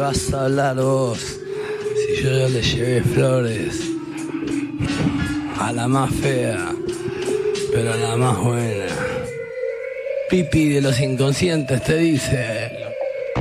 vas a hablar vos? Si yo ya le llevé flores a la más fea, pero a la más buena. Pipi de los inconscientes te dice...